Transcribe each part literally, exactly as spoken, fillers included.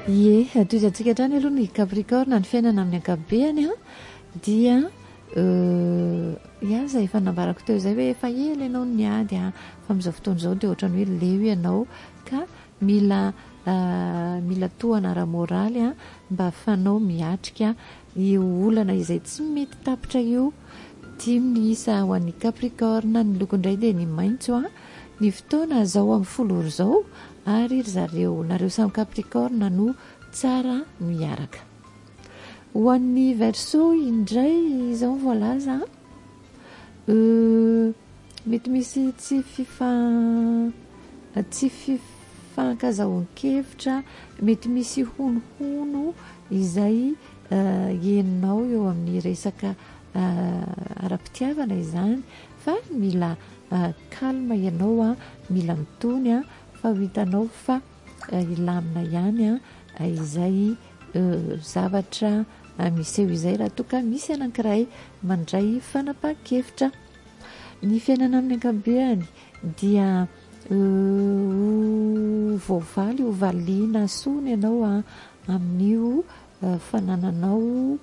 Ie, toizantsika hatrany aloha ny Capricorne ny fiainana amin'ny ankapobeny a dia iaza efa nambarako teo izay hoe efa ela ianao ny ady a fa amin'izao fotoana izao dia ohatrany hoe leo ianao ka mila mila tohana ara-moraly a mba ahafahanao miatrika io olana izay tsy mety tapitra io. Dimy ny isa ho an'ny Capricorne, ny lokondray dia ny maitso a, ny fotoana zao amin'ny folo ora zao ary ry zareo nareo samy Capricorne no tsara miaraka. Ho an'ny Verseau indray izao voalaza mety misy tsy fifa tsy fifankazahoan-kevitra, mety misy honohono izay eninao eo amin'ny resaka ara-pitiavana izany fa mila kalma ianao a, mila mitony a, fa ho hitanao fa ilamina ihany a izay zavatra miseho izay raha toa ka misy anankiray mandray fanapahan-kevitra. Ny fiainana amin'ny ankapobeny dia voavaly ho valiana sony ianao a amin'io fanananao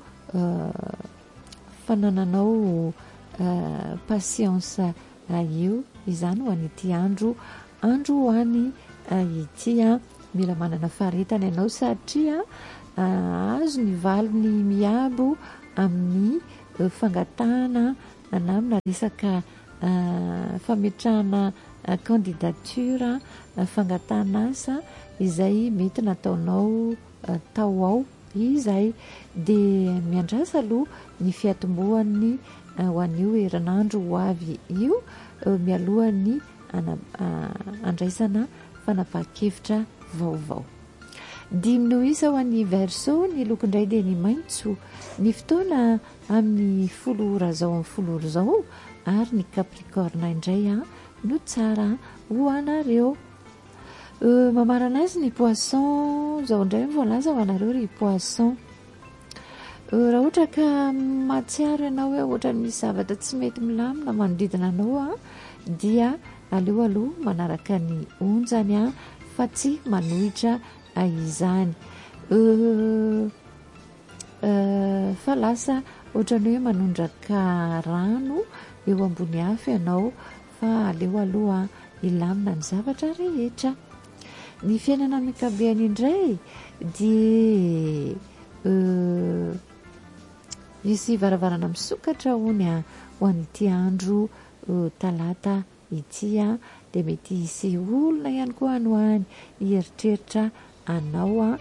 fanananao patience io. Izany ho an'ity andro andro ho any ity a, mila manana faharetana ianao satria azo ny valiny miabo amin'ny fangatahana na amina resaka fametrahana candidature fangatahana asa izay mety nataonao tao ao izay dia miandrasa aloha ny fiatombohan'ny ho an'io herinandro ho avy io mialohan'ny andraisana fanapahan-kevitra vaovao. Dimy no isa ho an'ny Verseau, ny lokondray dia ny maitso, ny fotoana amin'ny folo ora zao amin'ny folo ora zao ary ny Capricorne indray a no tsara ho anareo. Mamarana azy ny Poisson zao indray voalaza ho anareo ry Poisson. Raha ohatra ka mahatsiaro ianao hoe ohatra misy zavatra tsy mety milamina manodidina anao a dia aleo aloha manaraka ny onjany a fa tsy manohitra izany fa lasa ohatrany hoe manondraka rano eo ambony afo ianao fa aleo aloha ilamina ny zavatra rehetra. Ny fiainana amin'ny ankapobeny indray dia misy varavarana misokatra hony a ho an'ity andro talata ity a, dia mety hisy olona ihany koa any ho any hieritreritra anao a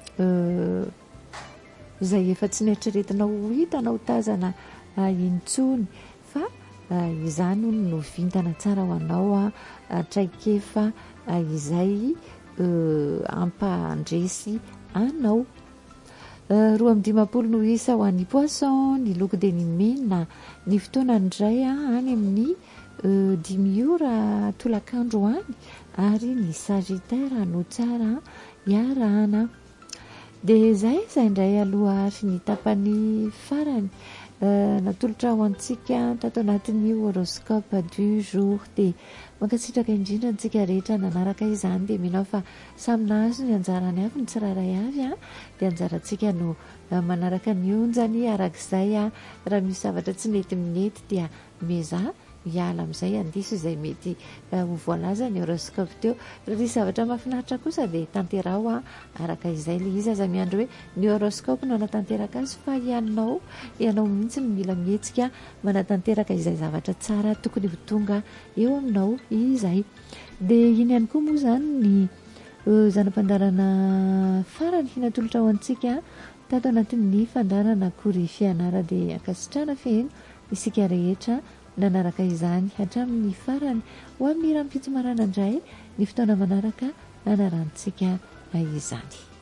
izay efa tsy nieritreretinao ho hitanao tazana intsony fa izany no vintana tsara ho anao a traikefa izay ampandresy anao. Roa amby dimapolo no isa ho an'ny Poisson, ny loko dia ny mena, ny fotoana indray a any amin'ny dimy ora tolakandro any ary ny Sagittaire no tsara iarahana. Dia izay izay indray aloha ary ny tapany farany natolotra ho antsika tato anatin'ny horoscope du jour. Dia mankasitraka indrindra antsika rehetra nanaraka izany dia minao fa samy nahazo ny anjarany avy ny tsirairay avy a dia anjarantsika no manaraka ny onjany arak'izay a raha misy zavatra tsy mety minety dia meza hiala amin'izay andiso izay mety ho voalaza ny horoscope teo. Raha misy zavatra mahafinaritra kosa dia tanterao a araka izay le izy aza miandro hoe ny horoscope no anatanteraka azy fa ianao ianao mihitsy no mila mihetsika manatanteraka izay zavatra tsara tokony ho tonga eo aminao izay. Dia iny ihany koa moa izany ny zanam-pandarana farany natolotra ho antsika tato anatin'ny fandarana kory fianara dia ankasitrana feno isika rehetra nanaraka izany hatramin'ny farany ho amin'ny rampitso marana indray ny fotoana manaraka anarantsika izany.